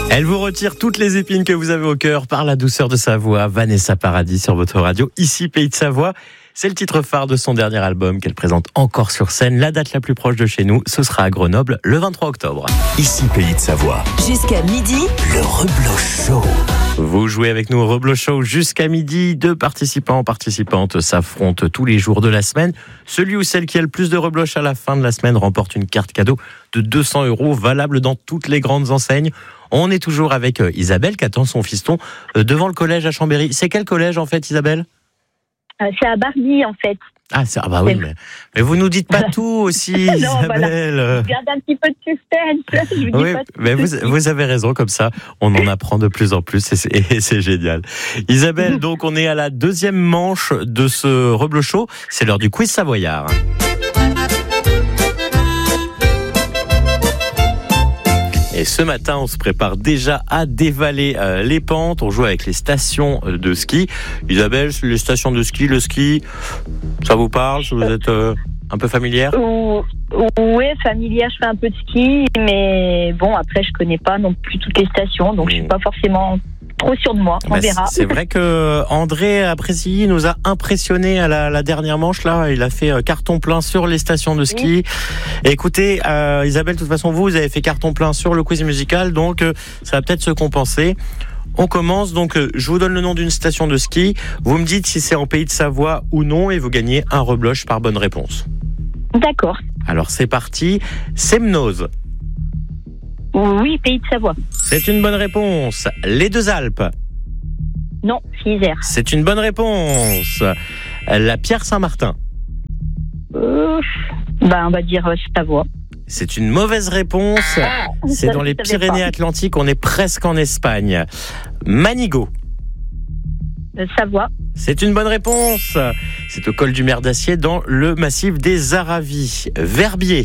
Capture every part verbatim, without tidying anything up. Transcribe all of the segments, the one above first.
Elle vous retire toutes les épines que vous avez au cœur par la douceur de sa voix. Vanessa Paradis sur votre radio, ici Pays de Savoie. C'est le titre phare de son dernier album qu'elle présente encore sur scène. La date la plus proche de chez nous, ce sera à Grenoble le vingt-trois octobre. Ici Pays de Savoie. Jusqu'à midi, le Rebloch Show. Vous jouez avec nous au Rebloch Show jusqu'à midi. Deux participants, participantes s'affrontent tous les jours de la semaine. Celui ou celle qui a le plus de rebloches à la fin de la semaine remporte une carte cadeau de deux cents euros valable dans toutes les grandes enseignes. On est toujours avec Isabelle qui attend son fiston devant le collège à Chambéry. C'est quel collège en fait, Isabelle ? Euh, c'est à Barby, en fait. Ah, c'est, ah bah oui, mais, mais vous nous dites pas tout aussi, non, Isabelle. Voilà. Je garde un petit peu de suspense. Je vous dis oui, pas tout mais vous, vous avez raison, comme ça, on en apprend de plus en plus et c'est, et c'est génial. Isabelle, donc on est à la deuxième manche de ce Rebloch Show. C'est l'heure du quiz savoyard. Et ce matin, on se prépare déjà à dévaler euh, les pentes. On joue avec les stations de ski. Isabelle, les stations de ski, le ski, ça vous parle ? Vous êtes euh, un peu familière ? Oui, familière, je fais un peu de ski, mais bon, après, je connais pas non plus toutes les stations, donc mmh. je suis pas forcément trop sûre de moi. On bah, verra. C'est vrai que André Apprécilly nous a impressionné à la, la dernière manche là. Il a fait euh, carton plein sur les stations de ski. Oui. Et écoutez, euh, Isabelle, de toute façon, vous, vous avez fait carton plein sur le quiz musical, donc euh, ça va peut-être se compenser. On commence, donc euh, je vous donne le nom d'une station de ski. Vous me dites si c'est en Pays de Savoie ou non, et vous gagnez un rebloche par bonne réponse. D'accord. Alors c'est parti. Semnoz. Oui, Pays de Savoie. C'est une bonne réponse. Les Deux Alpes. Non, c'est Isère. C'est une bonne réponse. La Pierre Saint-Martin. Euh, bah, on va dire euh, Savoie. C'est une mauvaise réponse. Ah, c'est ça, dans les Pyrénées-Atlantiques. On est presque en Espagne. Manigot. Euh, Savoie. C'est une bonne réponse. C'est au col du Mer d'Acier dans le massif des Aravis. Verbier.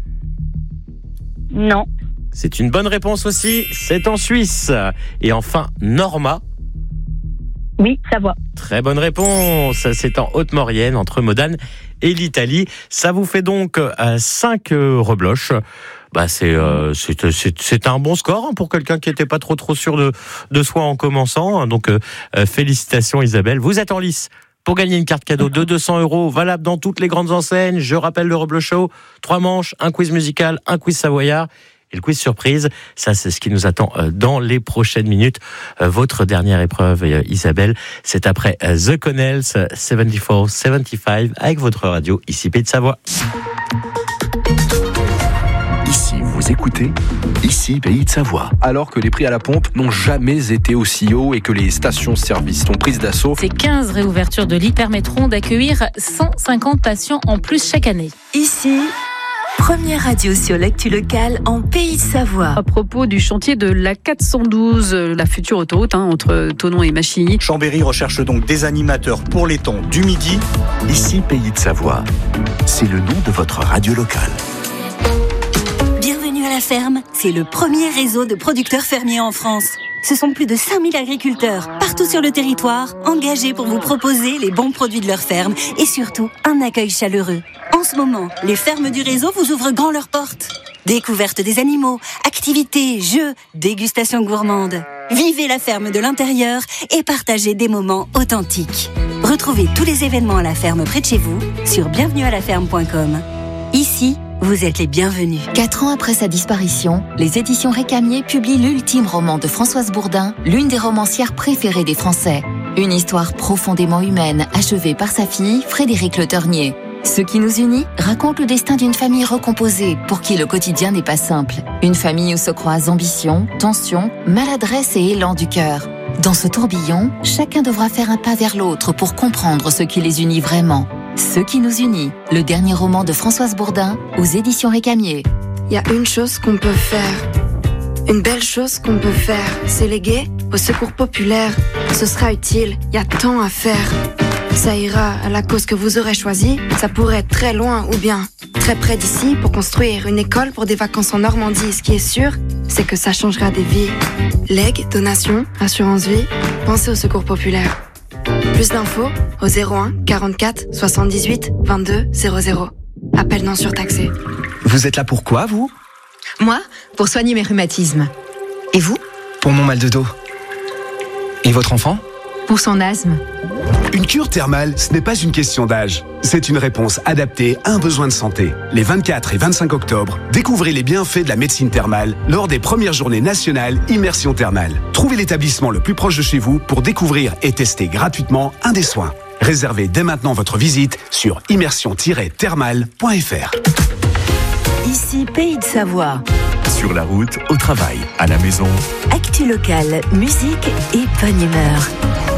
Non. C'est une bonne réponse aussi, c'est en Suisse. Et enfin, Norma. Oui, Savoie. Très bonne réponse, c'est en Haute-Maurienne, entre Modane et l'Italie. Ça vous fait donc cinq euh, rebloches. Bah c'est, euh, c'est, c'est, c'est un bon score hein, pour quelqu'un qui n'était pas trop trop sûr de, de soi en commençant. Donc euh, félicitations Isabelle, vous êtes en lice pour gagner une carte cadeau de deux cents euros, valable dans toutes les grandes enseignes. Je rappelle le Rebloch Show, trois manches, un quiz musical, un quiz savoyard. Et le quiz surprise, ça c'est ce qui nous attend dans les prochaines minutes. Votre dernière épreuve, Isabelle, c'est après The Connells, soixante-quatre soixante-quinze, avec votre radio, ici Pays de Savoie. Ici, vous écoutez, ici Pays de Savoie. Alors que les prix à la pompe n'ont jamais été aussi hauts et que les stations-service sont prises d'assaut. Ces quinze réouvertures de lits permettront d'accueillir cent cinquante patients en plus chaque année. Ici, première radio sur l'actu locale en Pays de Savoie. À propos du chantier de l'A quatre cent douze, la future autoroute hein, entre Thonon et Machilly. Chambéry recherche donc des animateurs pour les temps du midi. Ici Pays de Savoie, c'est le nom de votre radio locale. Bienvenue à la ferme, c'est le premier réseau de producteurs fermiers en France. Ce sont plus de cinq mille agriculteurs, partout sur le territoire, engagés pour vous proposer les bons produits de leur ferme et surtout un accueil chaleureux. En ce moment, les fermes du réseau vous ouvrent grand leurs portes. Découverte des animaux, activités, jeux, dégustation gourmande. Vivez la ferme de l'intérieur et partagez des moments authentiques. Retrouvez tous les événements à la ferme près de chez vous sur bienvenue à la ferme point com. Ici, vous êtes les bienvenus. Quatre ans après sa disparition, les éditions Récamier publient l'ultime roman de Françoise Bourdin, l'une des romancières préférées des Français. Une histoire profondément humaine, achevée par sa fille, Frédérique Le Ternier. Ce qui nous unit raconte le destin d'une famille recomposée, pour qui le quotidien n'est pas simple. Une famille où se croisent ambition, tension, maladresse et élan du cœur. Dans ce tourbillon, chacun devra faire un pas vers l'autre pour comprendre ce qui les unit vraiment. Ce qui nous unit, le dernier roman de Françoise Bourdin, aux éditions Récamier. Il y a une chose qu'on peut faire, une belle chose qu'on peut faire, c'est léguer au secours populaire. Ce sera utile, il y a tant à faire. Ça ira à la cause que vous aurez choisie, ça pourrait être très loin ou bien très près d'ici pour construire une école pour des vacances en Normandie. Ce qui est sûr, c'est que ça changera des vies. Legs, donations, assurance vie, pensez au secours populaire. Plus d'infos au zéro un quarante-quatre soixante-dix-huit vingt-deux zéro zéro. Appel non surtaxé. Vous êtes là pour quoi, vous ? Moi, pour soigner mes rhumatismes. Et vous ? Pour mon mal de dos. Et votre enfant ? Pour son asthme. Une cure thermale, ce n'est pas une question d'âge. C'est une réponse adaptée à un besoin de santé. Les vingt-quatre et vingt-cinq octobre, découvrez les bienfaits de la médecine thermale lors des premières journées nationales Immersion Thermale. Trouvez l'établissement le plus proche de chez vous pour découvrir et tester gratuitement un des soins. Réservez dès maintenant votre visite sur immersion tiret thermale point f r. Ici Pays de Savoie. Sur la route, au travail, à la maison. Actu locale, musique et bonne humeur.